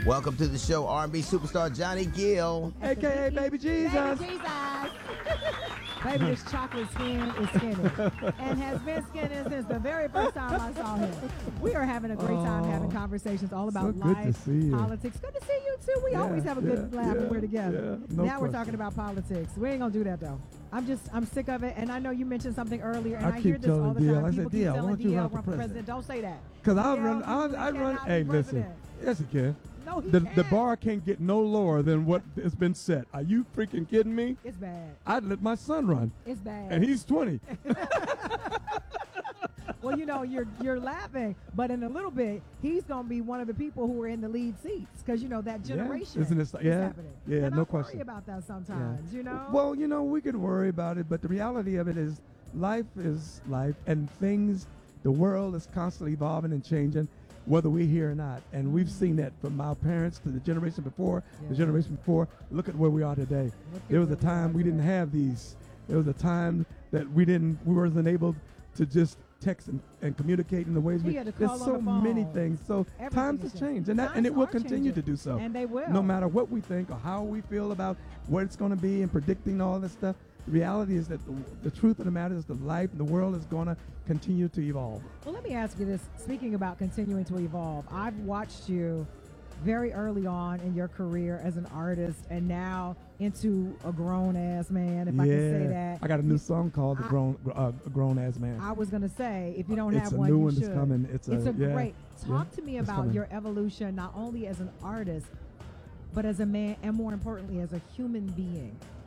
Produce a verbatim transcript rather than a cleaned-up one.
Welcome to the show, R and B superstar Johnny Gill, A K A Baby Jesus. Baby Jesus. Baby, this chocolate skin is skinny and has been skinny since the very first time I saw him. We are having a great time Oh, having conversations all about so good to life, see you. politics. Good to see you, too. We Yeah, always have a good yeah, laugh when yeah, we're together. yeah, no now we're question. talking about politics. We ain't going to do that, though. I'm just, I'm sick of it. And I know you mentioned something earlier, and I I, keep hear this all telling the D L, time. I People said, keep D L, why telling don't you D L run for run for president? president. Don't say that. Because I'll D L, run, you I'll, really I run, cannot hey, be listen. president. Yes, you can. No, he The, can't. the bar can't get no lower than what has been set. Are you freaking kidding me? It's bad. I'd let my son run, It's bad. and he's twenty. Well, you know, you're you're laughing, but in a little bit, he's going to be one of the people who are in the lead seats because, you know, that generation Isn't it? is Yeah, happening. yeah, and no I question. worry about that sometimes, you know? Well, you know, we could worry about it, but the reality of it is life is life, and things, the world is constantly evolving and changing, whether we're here or not. And we've seen that from our parents to the generation before, the Yeah. generation before. Look at where we are today. Look at There was a where we are time we didn't today. have these. There was a time that we didn't, we wasn't able to just text and, and communicate in the ways We we. had to There's call on so the phone. many things. So Everything times has has changed. changed, and that, and Times it will are continue changing. to do so. And they will. No matter what we think or how we feel about what it's going to be and predicting all this stuff, the reality is that the, the truth of the matter is the life and the world is going to continue to evolve. Well, let me ask you this. Speaking about continuing to evolve, I've watched you very early on in your career as an artist and now into a grown-ass man, if yeah, I can say that. I got a new song called "The I- Grown uh, Grown Ass Man." I was going to say, if you don't It's have a one, new you one that's should. coming. It's a- It's a yeah, great. Talk yeah, to me it's about coming. your evolution, not only as an artist, but as a man, and more importantly, as a human being.